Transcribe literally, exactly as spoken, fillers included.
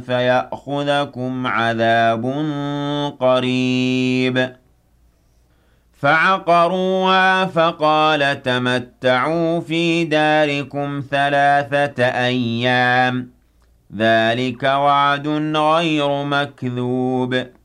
فيأخذكم عذاب قريب فعقروها فقال تمتعوا في داركم ثلاثة أيام ذلك وعد غير مكذوب